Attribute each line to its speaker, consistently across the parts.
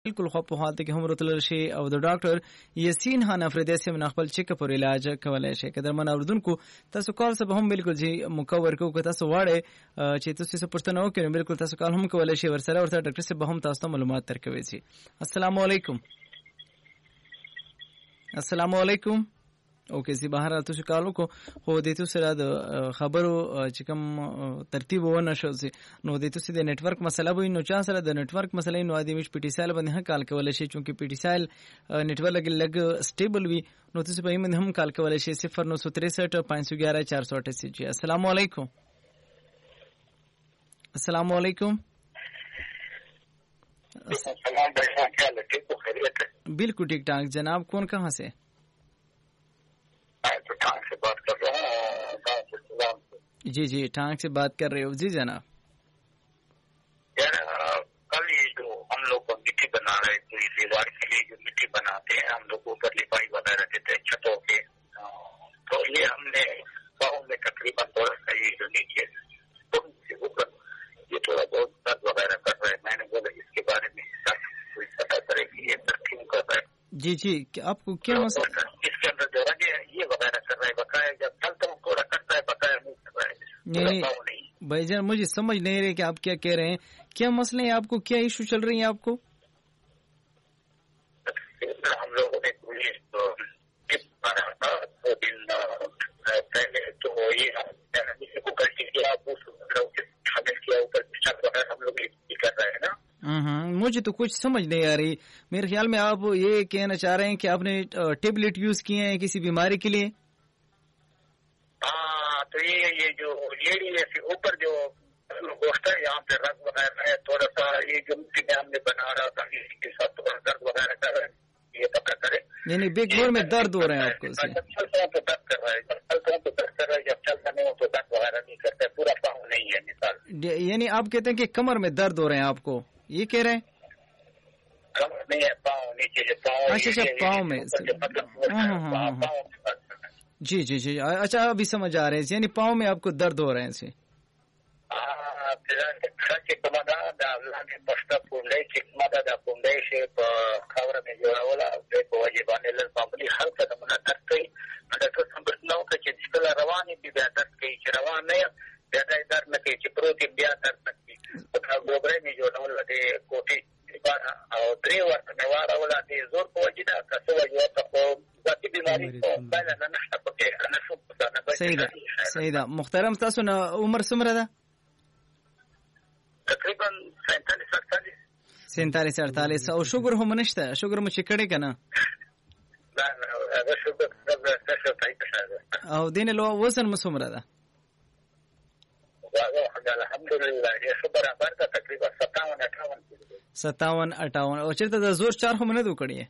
Speaker 1: بالکل خو په حالت کې هم راتلل شي او د ډاکټر یاسین خان افریدی سیم خپل چیک اپ علاج کولای شي کله من اوردونکو تاسو کال سره هم بالکل جی مکور کو که تاسو واړی چې تاسو څه پوښتنه وکړئ بالکل تاسو کال هم کولای شي ورسره ورته ډاکټر سره به هم تاسو ته معلومات درکوي شي. السلام علیکم. السلام علیکم. اوکې زی بهر تاسو کال وکړو خو د تاسو سره د خبرو چې کوم ترتیب ونه شو نو د تاسو د نت ورک مسله وي نو چا سره د نت ورک مسله نو ادمي پی ټی سال باندې کال کولای شي چې پی ټی سال نت ورک لګ سټیبل وي نو تاسو به یې هم کال کولای شي 0963 511 488 جی. السلام علیکم. السلام علیکم.
Speaker 2: السلام بھائی کیا ہے ٹھیک ہو خیریت ہے؟
Speaker 1: بالکل ٹھیک ٹھاک جناب. کون کہاں سے؟
Speaker 2: تو ٹانگ سے بات کر رہا ہوں گاؤں سے سلام سے.
Speaker 1: جی جی ٹانگ سے بات کر رہے ہو. جی جناب.
Speaker 2: یار کل یہ جو ہم لوگ مٹی بنا رہے تھے دیوار کے لیے جو مٹی بناتے ہیں ہم لوگ اوپر لپائی وغیرہ دیتے ہیں چھتوں کے تو یہ ہم نے گاؤں میں تقریباً تھوڑا سا یہ جو نیچے اوپر یہ تھوڑا بہت درد وغیرہ کر رہے ہیں. میں نے بولا اس کے بارے میں کوئی پتہ کرے کہ یہ ترقی کر رہا ہے.
Speaker 1: جی جی آپ کو کیا مسئلہ
Speaker 2: اس کے اندر جو رگے ہیں یہ وغیرہ کر رہا ہے بقایا جب چلتا ہوں تھوڑا کرتا ہے بقایا نہیں کر رہا ہے.
Speaker 1: نہیں بھائی جان مجھے سمجھ نہیں رہے کہ آپ کیا کہہ رہے ہیں. کیا مسئلہ ہے آپ کو؟ کیا ایشو چل رہی ہے آپ کو؟
Speaker 2: ہم لوگوں نے بنا تھا 2 دن پہلے تو یہ کو غلطی کیا شامل کیا اوپر چھت وغیرہ ہم لوگ یہ کر رہے ہیں نا.
Speaker 1: مجھے تو کچھ سمجھ نہیں آ رہی. میرے خیال میں آپ یہ کہنا چاہ رہے ہیں کہ آپ نے ٹیبلٹ یوز کیے ہیں کسی بیماری کے لیے.
Speaker 2: ہاں تو یہ جو لیڈی ہے اوپر جو گوشت ہے یہاں پہ رنگ وغیرہ ہے تھوڑا سا یہ جو مٹی میں ہم نے بنا رہا تھا اس کے ساتھ تھوڑا درد وغیرہ کر رہا ہے یہ پتہ کرے.
Speaker 1: یعنی بیک بون میں درد ہو رہے ہیں آپ کو؟
Speaker 2: جب چلتا ہوں تو درد کر رہا ہے جب چلتا ہوں تو درد کر رہا ہے جب چلتا نہیں ہوں تو درد وغیرہ نہیں کرتا ہے. پورا پاؤں نہیں ہے مثال.
Speaker 1: یعنی آپ کہتے ہیں کہ کمر میں درد ہو رہے ہیں آپ کو یہ کہہ رہے ہیں؟
Speaker 2: کمر نہیں ہے پاؤں نیچے جو پاؤں.
Speaker 1: اچھا پاؤں میں. جی جی جی اچھا ابھی سمجھ آ رہے ہیں. یعنی پاؤں میں آپ کو درد ہو رہے ہیں. صحیح ده. محترم تاسو نه عمر څومره ده؟
Speaker 2: تقریبا
Speaker 1: 47-48 او شوګر هم نشته؟ شوګر مو چې کړی کنه؟
Speaker 2: دا شوګر
Speaker 1: او دین له وزن مو څومره ده؟
Speaker 2: الحمدلله یې خو برابر ده تقریبا
Speaker 1: 57-58. او چیرته د زور چار هم نه وکړي؟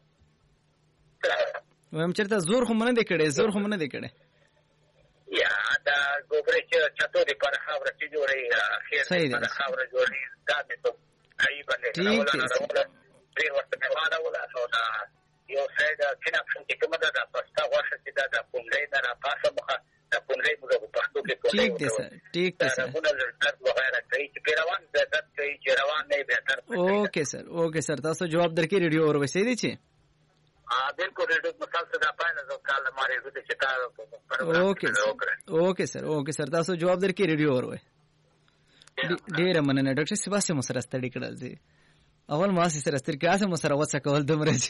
Speaker 1: ویم چیرته زور هم نه دی کړی؟ زور هم نه دی کړی
Speaker 2: یا دا ګوبره چې چتو دی پر خاور چې جوړي خیر پر خاور جوړي دا مې ته قریبا نه ولا پری وخت نه ولا ولا نو دا یو ساید کنا چې کومه دا پستا ورشه چې دا کوملې دا پاسه مخه دا کوملې موږ په پښتو کې کوملې.
Speaker 1: ٹھیک دی سر ٹھیک دی سر.
Speaker 2: درد وغیرہ کوي چې پیروان درد کوي چې روان نه بهتر.
Speaker 1: اوکے سر اوکے سر تاسو جواب درکې ریډیو اور وسې دی چې
Speaker 2: بالکل ریډیو مسلسل دا پاینه زو کال ماره دې چې تا.
Speaker 1: اوکے سر اوکے سر تاسو جواب درکې ریډیو اور وې. ډیره مننه ډاکټر سیباسه مو سره ستړي کړل دي. اول ما سره ستړي کاسه مو سره وڅ کول دومره چې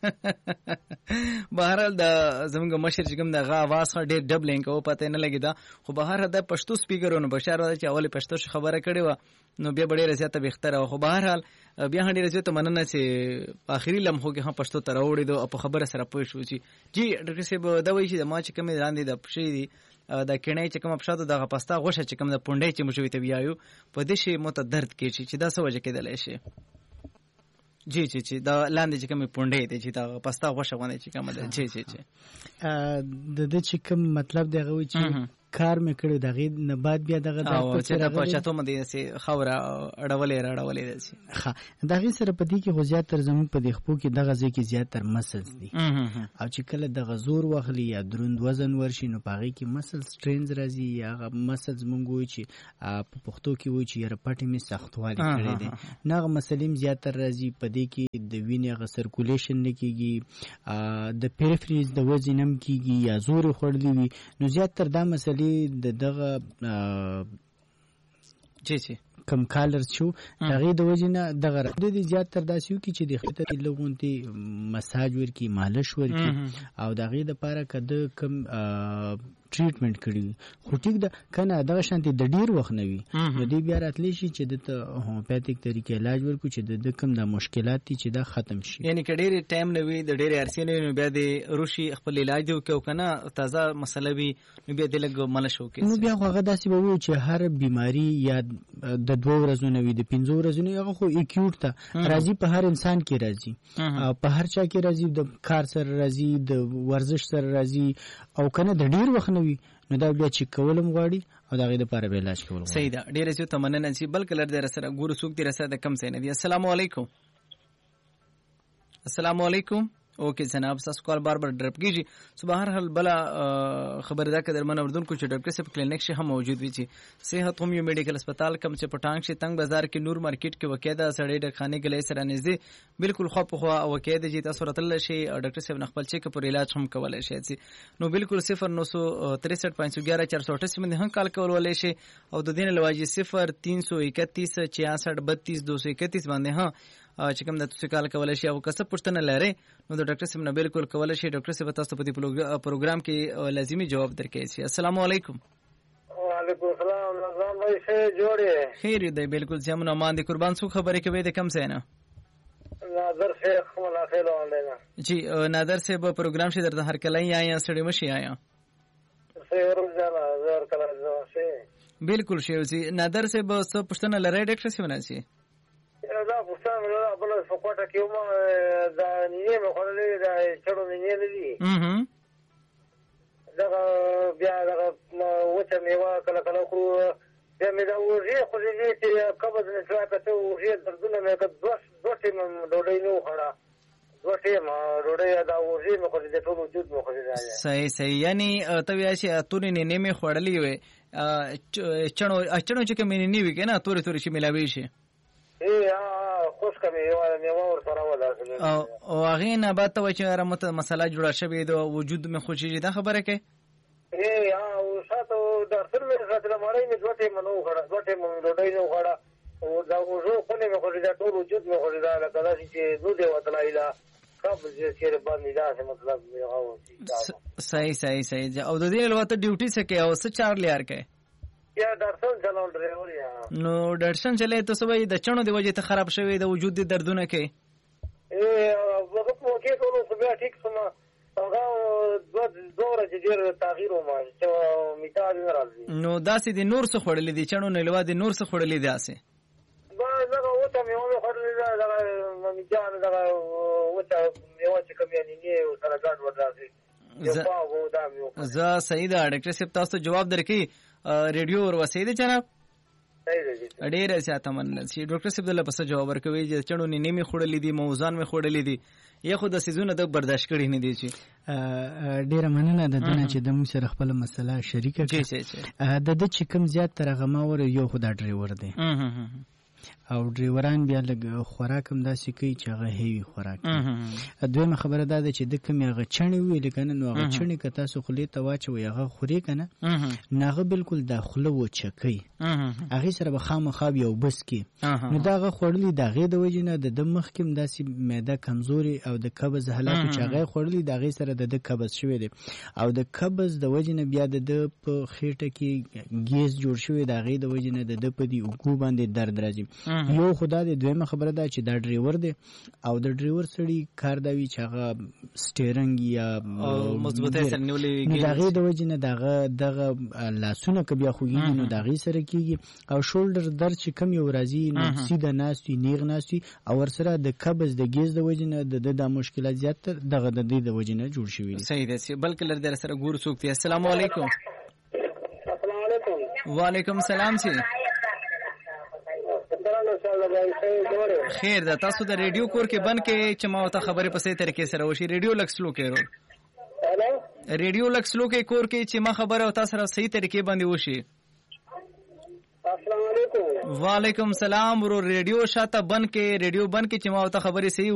Speaker 1: بهرحال د زموږ مشر چې کوم د غا आवाज خ ډیر ډبلینګ او پته نه لګیدا خو بهر د پښتو سپیکرونو بشار چې اول پښتو خبره کړې و نو بیا ډیره زیاته بهتره خو بهرحال بیا ډیره زیاته مننه چې اخري لمحو کې هم پښتو ته راوړې دو په خبره سره پوه شو چې جی ډاکټر صاحب دا وایي چې ما چې کوم لاندې د پښې دي د کینې چې کوم پښه د پستا غوښه چې کوم د پونډې چې مشوي ته بیايو په دې شی مو ته درد کې چې دا څه وجه کېدل شي. جی جی جی دا لاندې چې کوم پونډې دي چې دا پستا غوښه باندې چې کوم ده. جی جی جی
Speaker 3: د دې چې کوم مطلب دی غوي چې کار مې کړی دغه نه بعد بیا دغه
Speaker 1: او چې د پچاتو مده سي خوره اړولې سي
Speaker 3: دغه سره پدې کې خو زیات تر زمون په دغه کې دغه ځکه زیات تر مسلز دي او چې کله دغه زور واخلي یا دروند وزن ورشي نو پاغي کې مسل سټرینز راځي یا مسلز مونږ وي چې په پښتو کې وي چې یره پټې می سختوالي کړي دي نغه مسلیم زیات تر راځي پدې کې د وینې غ سرکولیشن نه کیږي د پیریفریز د وزنم کیږي یا زور خورلی وي نو زیات تر دا مسلې دغه
Speaker 1: چې
Speaker 3: کم کالر شو دغه د وجنه دغه د زیات تر داسیو کې چې د خطر لغونتي مساج ورکی مالش ورکی او دغه د پاره کده کم ټریټمنټ کړی خو ټیک ده کنه دغه شانتي د ډیر وخت نه وي نو دی بیا راتلی شي چې د هومیوپاتیک طریقې علاج ورکو چې د کم د مشکلات چې دا ختم شي
Speaker 1: یعنی کډیر ټایم نه وي د ډیر ارسینې نو بیا د روشي خپل علاج وکاو کنه تازه مسله وي نو بیا د لګ ملش وکي
Speaker 3: نو بیا هغه داسې به وي چې هر بیماری یا د 2 ورځې نه وي د 5 ورځې نه هغه خو اکیوټ ته راځي په هر انسان کې راځي په هر چا کې راځي د کار سره راځي د ورزش سره راځي او کنه د ډیر وخت نو دا بیا چې کولم غواړي او دا غي د پاره به علاج کول غواړي
Speaker 1: صحیح ده ډیره زیاته مننه چې بلکې لر در سره ګورو سوق دي رساده کم څه نه دي السلام علیکم السلام علیکم اوکے جناب تاسو کال بار بار ډرپ کیږي صبح هر حال بلا خبر ده کدر من اردن کو چې ډاکټر صاحب کلینیک شه هم موجود وي چې صحت هم یو میډیکل هسپتال کم چې پټانګ شه تنگ بازار کې نور مارکیټ کې وکیدا سړې د خانه غلې سره نږدې بالکل خو په خو وکیدا چې تاسو راتل شي ډاکټر صاحب خپل چیک پر علاج هم کولای شي نو بالکل 0963.11488 باندې هم کال کولای شي او د دین لواجی 0331663231 باندې ها چې کوم د تاسو کال کولای شي او کسب پښتنه لري نو د ډاکټر صاحب نه بالکل کولای شي ډاکټر صاحب تاسو په دې پروګرام کې لازمي جواب درکړي شي السلام علیکم
Speaker 4: وعلیکم السلام نظام بھائی سے جوړه
Speaker 1: خیر دی بالکل زمونه مان دي قربان سو خبرې کوي د کم څه نه
Speaker 4: نادر شیخ منافل وانه
Speaker 1: جی نادر صاحب پروګرام شه درته هر کله یا سړی مشي آیا
Speaker 4: سیر جانا زر کله شه
Speaker 1: بالکل شی نادر صاحب څه پښتنه لري ډاکټر صاحب نه شي
Speaker 4: دا پښتنه ولا بل فقوټه کیوم دا نیمه مخړلې دا چړو نیمه لري دا بیا دا وڅ میوا کله کله خو بیا مې دا ورې خو دې چې قبض نه ځکه ورې دردونه مې کړ دوه ټیم ډوډۍ نه وخړه دوه ټیم ډوډۍ دا ورې مې خو دې ټول وجود مې خو دې
Speaker 1: صحیح یعنی ته ویا چې اتورې نه مې خړلې وې چڼو چې کې مې نه وی کنه تورې چې ملاوي شي
Speaker 4: خوش کمی میوه ور سره ولا
Speaker 1: او هغه نه بعد ته چې رمت مسله جوړه شوې د وجود مې خوشي دا خبره کې
Speaker 4: او ساتو د سر مې ساتل مړې مې دوټه منو غړا دوټه مې ډوډۍ نو غړا او دا وژو خو نه مې خوشي دا ټول وجود مې خوشي دا کله چې نو دی وتلا اله قبل چې باندې دا مطلب مې غواړم
Speaker 1: صحیح او د دې لوته ډیوټي څه کې او څه چار لیار کې
Speaker 4: یا درسن چلاون ډرایور یا
Speaker 1: نو درسن چلے ته سوي د چڼو دی وجه ته خراب شوی د وجود د دردونه کې
Speaker 4: هغه په کې ټول څه بیا ټیک سم هغه دوره چې ډیر تغییر ومه چې میثال راځي
Speaker 1: نو داسې د نور څه خړلې دي چڼو نه لوا د نور څه خړلې دي اسه
Speaker 4: با زغه وته مې ونه خړلې دا مې جان دا وته یو چې کوم یې نه سره ګډ ورځي
Speaker 1: زه صحیح ده ډاکټر صاحب تاسو جواب درکې ریډیو ور وسیده جناب ډېر زیاته مننه چې ډاکټر صاحب دله پس جواب ورکوي چې چڼو نیمه خړلې دي موزان مې خړلې دي یا خو د سيزونه د برداشت کړی نه دي چې
Speaker 3: ډېر مننه د دنه چې د موږ سره خپل مسله شریکه کړي د چې کوم زیات ترغمه ور یو خدای ډرایور دی او ډرایوران بیا لګ خوراک هم داسې کوي چې هغه هیوي خوراک دویمه خبره ده چې د کوم هغه چڼې وی لکنه نو هغه چڼې که تاسو خولې ته واچوي هغه خوري کنه ناغه بالکل داخله و چکی هغه سره به خامخاب یو بس کې نو داغه خورلې داغه د وجنه د مخ کې داسې معده کمزوري او د قبض حالات چې هغه خورلې داغه سره د قبض شوی دی او د قبض د وجنه بیا د په خېټه کې ګیس جوړ شوی داغه د وجنه د په دی وګو باندې درد راځي یو خدا د دویمه خبره ده چې دا ډرایور دی او د ډرایور سړی کار دی چې هغه سټیرنګ یا
Speaker 1: مضبوطه سره نیولې
Speaker 3: دغه د وجنه دغه لاسونه ک بیا خوږي نو دغه سره کیږي او شولډر درد چې کم یو راځي نو سیده ناستي نیغ ناستي او ورسره د قبض د ګیز د وجنه د مشکلات زیات دغه د دې د وجنه جوړ شوی
Speaker 1: صحیح ده بلکې لر در سره ګور سوکتي السلام علیکم وعلیکم سلام سي خیر دا تاسو د ریډیو کور کې بند کې چې ما ته خبرې په صحیح طریقې سره وشي ریډیو لک سلو کې ریډیو لک سلو کې کور کې چې ما خبره او تاسو سره صحیح طریقې باندې وشي.
Speaker 4: السلام علیکم.
Speaker 1: وعلیکم سلام ورو ریډیو شاته بند کې چې ما ته خبرې صحیح